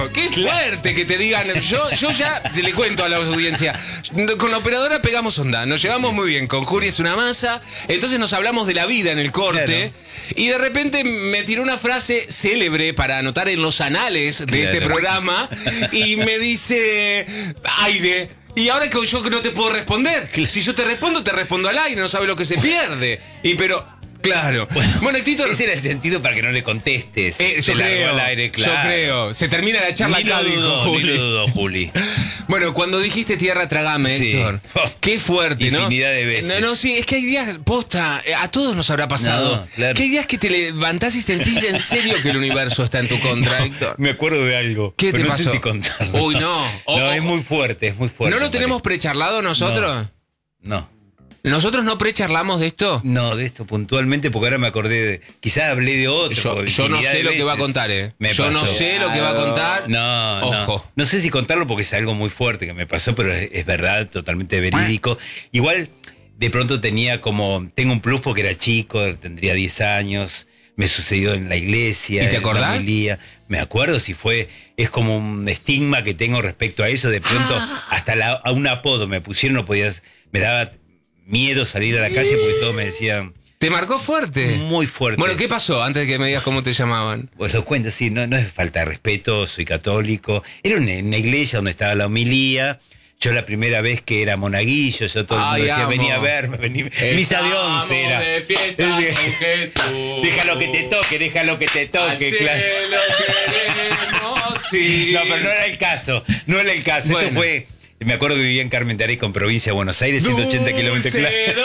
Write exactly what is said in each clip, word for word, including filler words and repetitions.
Qué fuerte que te digan. Yo, yo ya le cuento a la audiencia. Con la operadora pegamos onda. Nos llevamos muy bien. Con Juri es una masa. Entonces nos hablamos de la vida en el corte. Claro. Y de repente me tiró una frase célebre para anotar en los anales de claro. este programa. Y me dice: aire. Y ahora que yo no te puedo responder. Si yo te respondo, te respondo al aire. No sabe lo que se pierde. Y pero... Claro. Bueno, bueno, Tito, ese era el sentido para que no le contestes. Eh, yo, creo, al aire, claro. yo creo. Se termina la charla ni acá, lo dudo, dijo ni lo dudo, Juli. Bueno, cuando dijiste tierra tragame, sí. Héctor, oh, qué fuerte, ¿no? Infinidad de veces. No, no, sí, es que hay días, posta, a todos nos habrá pasado. No, claro. Que hay días que te levantás y sentís en serio que el universo está en tu contra, no, Héctor. Me acuerdo de algo. ¿Qué te no pasó? Sé si contarlo. Uy, no. Oh, no, oh, es muy fuerte, es muy fuerte. ¿No lo tenemos precharlado nosotros? No. no. ¿Nosotros no precharlamos de esto? No, de esto puntualmente, porque ahora me acordé de... Quizás hablé de otro. Yo, yo no sé lo que va a contar, ¿eh? Me yo pasó. no sé lo que va a contar. No, Ojo. No. No sé si contarlo porque es algo muy fuerte que me pasó, pero es, es verdad, totalmente verídico. Igual, de pronto tenía como... Tengo un plus porque era chico, tendría diez años. Me sucedió en la iglesia. ¿Y te acordás? Me acuerdo si fue... Es como un estigma que tengo respecto a eso. De pronto, ah. hasta la, a un apodo me pusieron, no podías... Me daba... miedo salir a la calle porque todos me decían... ¿Te marcó fuerte? Muy fuerte. Bueno, ¿qué pasó antes de que me digas cómo te llamaban? Pues lo cuento, sí, no, no es falta de respeto, soy católico. Era una, una iglesia donde estaba la homilía. Yo la primera vez que era monaguillo, yo todo el mundo decía, venía a verme, venía... Misa de once era. De fiesta con Jesús. Déjalo que te toque, déjalo que te toque. Al claro. cielo queremos, sí. No, pero no era el caso, no era el caso. Bueno. Esto fue... Me acuerdo que vivía en Carmen de Areco, en provincia de Buenos Aires, ciento ochenta kilómetros.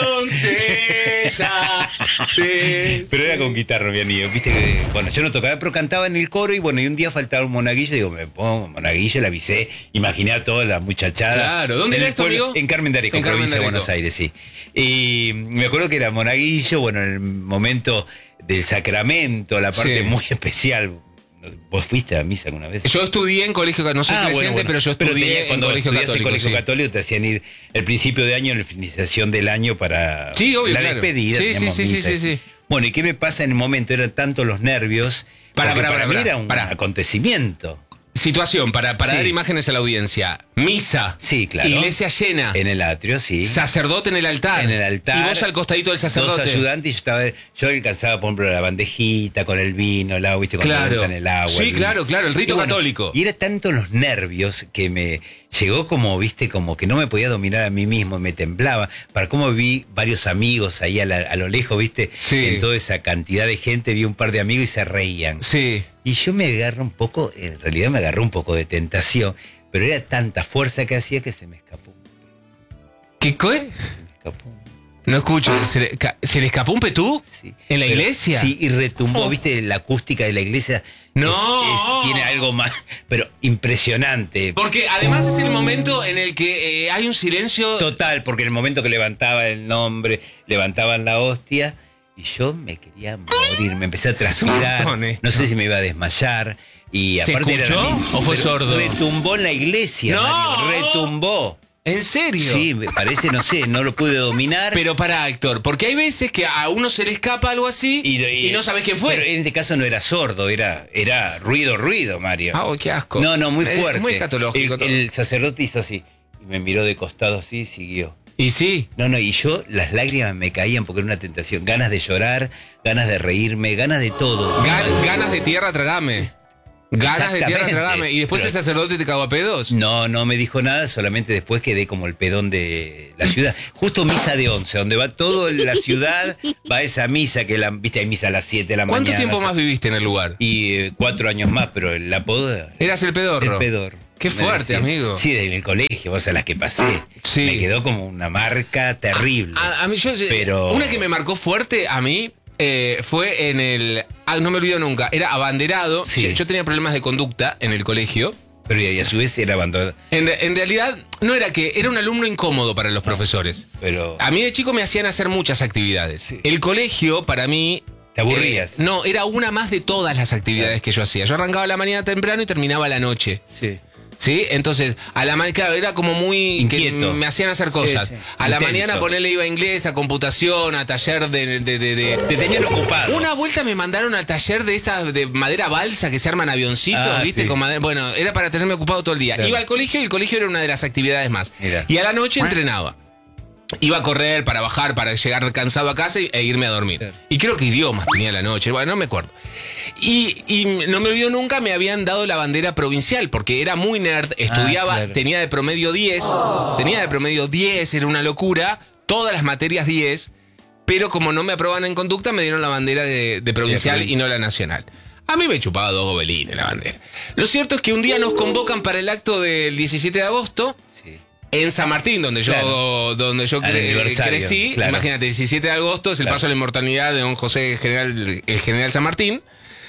Pero era con guitarra, mi amigo. Viste que, bueno, yo no tocaba, pero cantaba en el coro y bueno, y un día faltaba un monaguillo, digo, me pongo monaguillo, le avisé, imaginé a toda la muchachada. Claro, ¿dónde era esto, amigo? En Carmen de Areco, en provincia de Buenos Aires, sí. Y me acuerdo que era monaguillo, bueno, en el momento del sacramento, la parte sí. muy especial. ¿Vos fuiste a misa alguna vez? Yo estudié en colegio católico, no soy ah, creyente, bueno, bueno. pero yo estudié pero tenía, cuando en colegio católico. En colegio sí. católico te hacían ir el principio de año, la finalización del año para sí, obvio, la claro. despedida. Sí, sí, sí, sí, sí, sí. Bueno, ¿y qué me pasa en el momento? Eran tantos los nervios. Para, para, para, para, mí para, era un para. acontecimiento. Situación, para, para sí. dar imágenes a la audiencia. Misa. Sí, claro. Iglesia llena. En el atrio, sí. Sacerdote en el altar. En el altar. Y vos al costadito del sacerdote. Dos ayudantes y yo estaba... Yo alcanzaba, por ejemplo, la bandejita con el vino, el agua, ¿viste? Cuando claro. en el agua. Sí, el claro, claro, el rito y bueno, católico. Y era tanto los nervios que me llegó como, viste, como que no me podía dominar a mí mismo, me temblaba. Para cómo vi varios amigos ahí a, la, a lo lejos, viste, sí. en toda esa cantidad de gente, vi un par de amigos y se reían. Sí. Y yo me agarré un poco, en realidad me agarré un poco de tentación, pero era tanta fuerza que hacía que se me escapó. ¿Qué qué? Se me escapó. No escucho, ¿se le, ¿se le escapó un petú? Sí. ¿En la pero, iglesia? Sí, y retumbó, oh. viste, la acústica de la iglesia. No. Es, es, tiene algo más, pero impresionante. Porque además es el momento en el que eh, hay un silencio... Total, porque en el momento que levantaba el nombre, levantaban la hostia... Y yo me quería morir, me empecé a transpirar, no sé si me iba a desmayar. Y ¿Se aparte escuchó era o fue sordo? Retumbó en la iglesia, no. Mario, retumbó. ¿En serio? Sí, me parece, no sé, no lo pude dominar. Pero para, Héctor, porque hay veces que a uno se le escapa algo así y, y, y no sabes quién fue. Pero en este caso no era sordo, era, era ruido, ruido, Mario. Ah, oh, qué asco. No, no, muy fuerte. Es muy escatológico. El, el sacerdote hizo así, y me miró de costado así y siguió. ¿Y sí? No, no, y yo, las lágrimas me caían porque era una tentación. Ganas de llorar, ganas de reírme, ganas de todo. Gan, ganas de tierra, tragame. Ganas de tierra, tragame. ¿Y después pero, el sacerdote te cagó a pedos? No, no me dijo nada, solamente después quedé como el pedón de la ciudad. Justo misa de once, donde va toda la ciudad, va esa misa, que la, viste, hay misa a las siete de la ¿Cuánto mañana. ¿Cuánto tiempo más viviste en el lugar? Y eh, cuatro años más, pero el apodo... ¿Eras el pedorro? El pedorro. Qué fuerte, amigo. Sí, en el colegio, vos a las que pasé. Sí. Me quedó como una marca terrible. A, a mí yo... Pero... Una que me marcó fuerte a mí... Eh, fue en el... Ah, no me olvido nunca. Era abanderado. Sí. Yo tenía problemas de conducta en el colegio. Pero y a su vez era abandonado. En, en realidad, no era que... Era un alumno incómodo para los profesores. Pero... A mí de chico me hacían hacer muchas actividades. Sí. El colegio, para mí... ¿Te aburrías? Eh, no, era una más de todas las actividades que yo hacía. Yo arrancaba la mañana temprano y terminaba la noche. Sí. ¿Sí? Entonces, a la mañana, claro, era como muy... Inquieto. Que me hacían hacer cosas. Sí, sí. A la Intenso. mañana ponerle iba a inglés, a computación, a taller de... de, de, de- Te tenían ocupado. Una vuelta me mandaron al taller de esas de madera balsa que se arman avioncitos, Ah, ¿viste? sí. Con madera- bueno, era para tenerme ocupado todo el día. Claro. Iba al colegio y el colegio era una de las actividades más. Mirá. Y a la noche entrenaba. Iba a correr para bajar, para llegar cansado a casa y- e irme a dormir. Claro. Y creo que idiomas tenía a la noche, bueno, no me acuerdo. Y, y no me olvido nunca, me habían dado la bandera provincial, porque era muy nerd, estudiaba, Ah, claro. tenía de promedio diez, tenía de promedio diez, era una locura, todas las materias diez, pero como no me aprobaban en conducta, me dieron la bandera de, de provincial y no la nacional. A mí me chupaba dos gobelines la bandera. Lo cierto es que un día nos convocan para el acto del diecisiete de agosto, Sí. en San Martín, donde yo, Claro. donde yo Al cre- aniversario, crecí. claro. Imagínate, diecisiete de agosto es el Claro. paso a la inmortalidad de don José General, el general San Martín.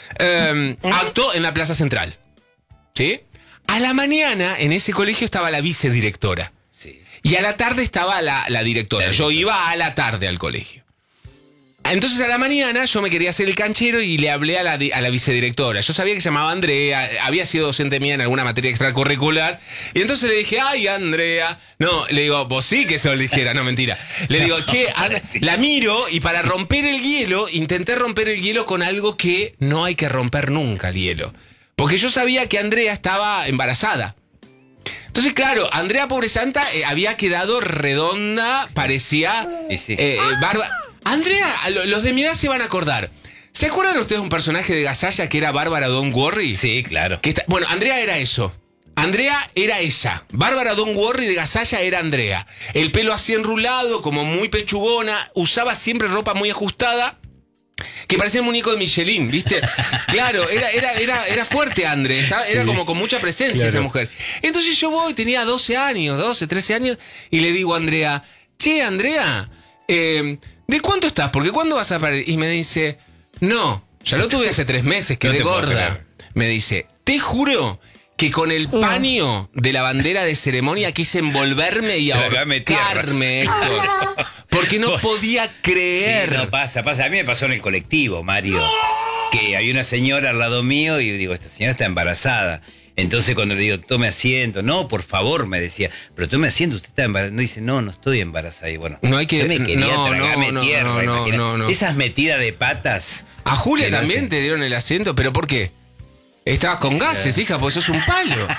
Eh, acto en la Plaza Central. ¿Sí? A la mañana, en ese colegio estaba la vicedirectora. Sí. Y a la tarde estaba la, la directora. La Yo directora. iba a la tarde al colegio. Entonces a la mañana yo me quería hacer el canchero y le hablé a la, di- a la vicedirectora. Yo sabía que se llamaba Andrea, había sido docente mía en alguna materia extracurricular. Y entonces le dije, ay, Andrea. No, le digo, vos sí que sos ligera, no, mentira. Le digo, che, Ana- la miro y para romper el hielo, intenté romper el hielo con algo que no hay que romper nunca el hielo. Porque yo sabía que Andrea estaba embarazada. Entonces, claro, Andrea Pobre Santa eh, había quedado redonda, parecía Y sí. eh, eh, barba. Andrea, lo- los de mi edad se van a acordar. ¿Se acuerdan ustedes de un personaje de Gasalla que era Bárbara Don Worry? Sí, claro. Que está- bueno, Andrea era eso. Andrea era ella. Bárbara Don Worry de Gasalla era Andrea. El pelo así enrulado, como muy pechugona, usaba siempre ropa muy ajustada. Que parecía el muñeco de Michelin, ¿viste? Claro, era, era, era, era fuerte André, estaba- era Sí. como con mucha presencia Claro. esa mujer. Entonces yo voy, tenía doce años, doce, trece años, y le digo a Andrea, che, Andrea, eh, ¿de cuánto estás? Porque ¿cuándo vas a parir? Y me dice, no, ya lo tuve hace tres meses, No quedé te puedo gorda. creer. Me dice, te juro que con el paño de la bandera de ceremonia quise envolverme y Tragame tierra. ahorcarme, Héctor. Porque no podía creer. Sí, no pasa, pasa. A mí me pasó en el colectivo, Mario, que había una señora al lado mío y digo, esta señora está embarazada. Entonces cuando le digo, tome asiento, no, por favor, me decía, pero tome asiento, usted está embarazada. No dice, no, no estoy embarazada. Y bueno, No hay que- yo me quería no, tragarme no, no, tierra, no, no, imagínate. no, no. Esas metidas de patas. A Julia que no también hacen- te dieron el asiento, ¿pero por qué? Estabas con gases, hija, porque sos un palo.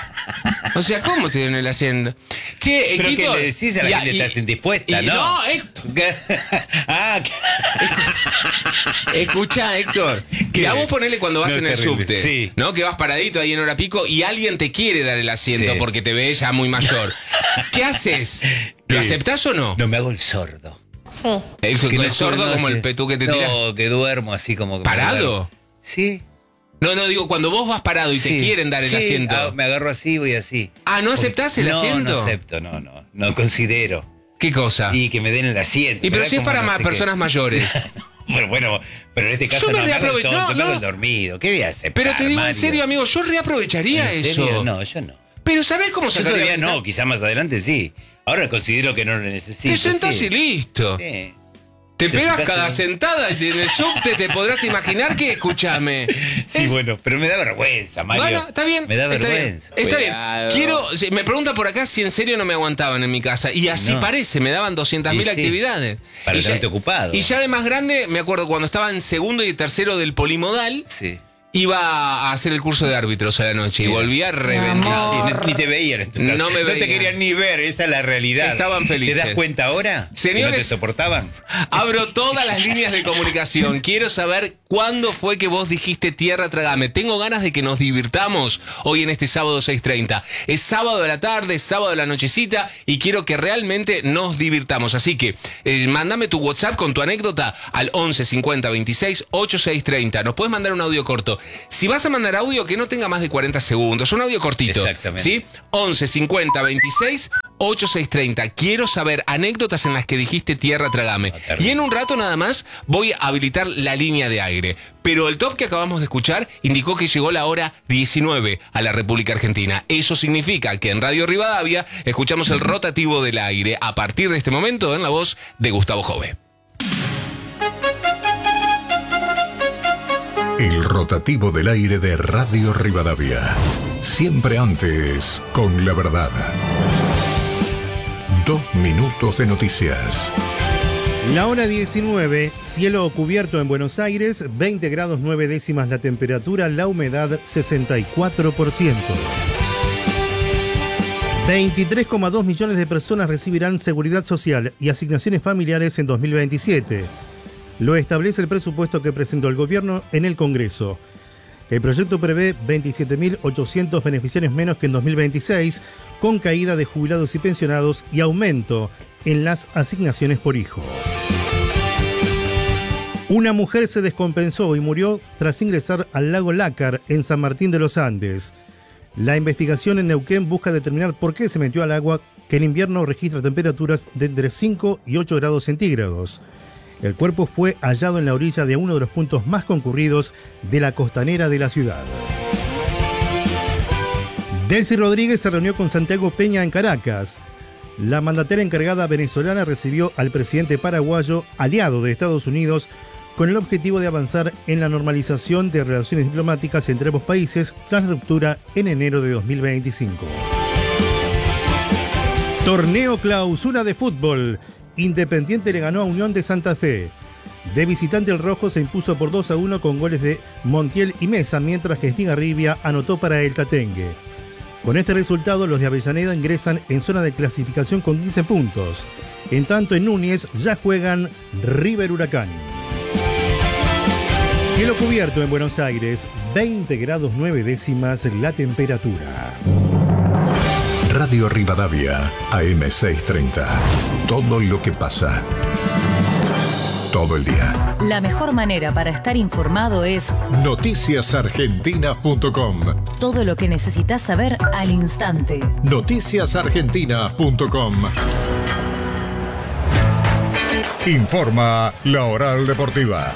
O sea, ¿cómo te dieron el asiento? Che, Pero Héctor, que le decís a la y- gente, y- estás indispuesta, y- ¿no? No, Héctor, ah, escucha, Héctor. Que ¿Qué? a vos ponele cuando vas No, en el terrible. subte, Sí. ¿no? Que vas paradito ahí en hora pico y alguien te quiere dar el asiento Sí. porque te ve ya muy mayor. ¿Qué haces? ¿Lo Sí. aceptás o no? no me hago el sordo. El, Que el no sordo no como sé. el petú que te no, tira. que duermo así como que me ¿Parado? duermo. Sí. No, no, digo, cuando vos vas parado y te Sí. quieren dar el Sí, asiento. ah, me agarro así, voy así. Ah, ¿no aceptás el no, asiento? No acepto, no, no. No considero. ¿Qué cosa? Y que me den el asiento. Y Me pero da si es como para no ma- sé qué. personas mayores. Bueno, bueno, pero en este caso Yo me no, me hago el reaprovecho- tonto, no, me hago no. el dormido. ¿Qué voy a hacer? Pero te digo en serio, amigo, yo reaprovecharía ¿En eso. serio? No, yo no. Pero ¿sabés cómo Yo sacaría todavía ventaja? no, quizás más adelante sí. Ahora considero que no lo necesito. Te sentás sí. y listo. Sí. Te, Te pegas sentaste- cada sentada y en el subte te podrás imaginar que, escúchame. Sí, es- bueno, pero me da vergüenza, Mario. Bueno, está bien. Me da está vergüenza. Bien, está bien. Cuidado. Quiero, sí, me pregunta por acá si en serio no me aguantaban en mi casa. Y así No. parece, me daban doscientas mil Y sí, actividades. para Y ya- tenerte ocupado. Y ya de más grande, me acuerdo cuando estaba en segundo y tercero del polimodal, Sí. iba a hacer el curso de árbitros a la noche y Mira. volvía a reventar. Sí, no- ni te veían en tu casa. No me No veían. te querían ni ver, esa es la realidad. Estaban felices. ¿Te das cuenta ahora? Señores- ¿Que no te soportaban? Abro todas las líneas de comunicación. Quiero saber cuándo fue que vos dijiste tierra tragame. Tengo ganas de que nos divirtamos hoy en este sábado seis treinta. Es sábado de la tarde, es sábado de la nochecita y quiero que realmente nos divirtamos. Así que eh, mándame tu WhatsApp con tu anécdota al once cincuenta veintiséis ochenta y seis treinta. Nos puedes mandar un audio corto. Si vas a mandar audio que no tenga más de cuarenta segundos, un audio cortito. Exactamente. ¿Sí? once cincuenta veintiséis ochenta y seis treinta. Quiero saber anécdotas en las que dijiste tierra tragame. terrible. Y en un rato nada más voy a habilitar la línea de aire. Pero el top que acabamos de escuchar indicó que llegó la hora diecinueve a la República Argentina. Eso significa que en Radio Rivadavia escuchamos el rotativo del aire a partir de este momento en la voz de Gustavo Jove. El rotativo del aire de Radio Rivadavia. Siempre antes, con la verdad. Dos minutos de noticias. La hora diecinueve, cielo cubierto en Buenos Aires, veinte grados nueve décimas la temperatura, la humedad sesenta y cuatro por ciento. veintitrés coma dos millones de personas recibirán seguridad social y asignaciones familiares en dos mil veintisiete. Lo establece el presupuesto que presentó el gobierno en el Congreso. El proyecto prevé veintisiete mil ochocientos beneficiarios menos que en dos mil veintiséis, con caída de jubilados y pensionados y aumento en las asignaciones por hijo. Una mujer se descompensó y murió tras ingresar al lago Lácar en San Martín de los Andes. La investigación en Neuquén busca determinar por qué se metió al agua, que en invierno registra temperaturas de entre cinco y ocho grados centígrados. El cuerpo fue hallado en la orilla de uno de los puntos más concurridos de la costanera de la ciudad. Delcy Rodríguez se reunió con Santiago Peña en Caracas. La mandataria encargada venezolana recibió al presidente paraguayo, aliado de Estados Unidos, con el objetivo de avanzar en la normalización de relaciones diplomáticas entre ambos países tras la ruptura en enero de dos mil veinticinco. Torneo Clausura de fútbol. Independiente le ganó a Unión de Santa Fe. De visitante el rojo se impuso por dos a uno con goles de Montiel y Mesa, mientras que Estigarribia anotó para el Tatengue. Con este resultado, los de Avellaneda ingresan en zona de clasificación con quince puntos. En tanto, en Núñez ya juegan River Huracán. Cielo cubierto en Buenos Aires, veinte grados nueve décimas la temperatura. Radio Rivadavia, A M seiscientos treinta. Todo lo que pasa. Todo el día. La mejor manera para estar informado es noticias argentinas punto com. Todo lo que necesitas saber al instante. noticias argentinas punto com. Informa La Oral Deportiva.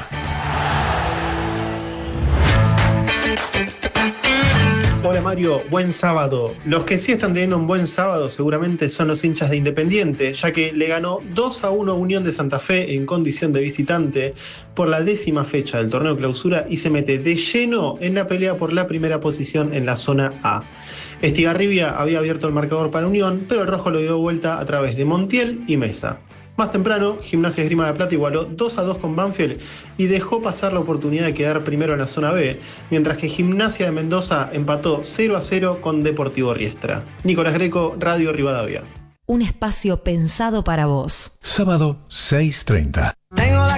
Hola Mario, buen sábado. Los que sí están teniendo un buen sábado seguramente son los hinchas de Independiente, ya que le ganó dos a uno a Unión de Santa Fe en condición de visitante por la décima fecha del torneo Clausura y se mete de lleno en la pelea por la primera posición en la zona A. Estigarribia había abierto el marcador para Unión, pero el rojo lo dio vuelta a través de Montiel y Mesa. Más temprano, Gimnasia Esgrima La Plata igualó dos a dos con Banfield y dejó pasar la oportunidad de quedar primero en la zona B, mientras que Gimnasia de Mendoza empató cero a cero con Deportivo Riestra. Nicolás Greco, Radio Rivadavia. Un espacio pensado para vos. Sábado seis treinta.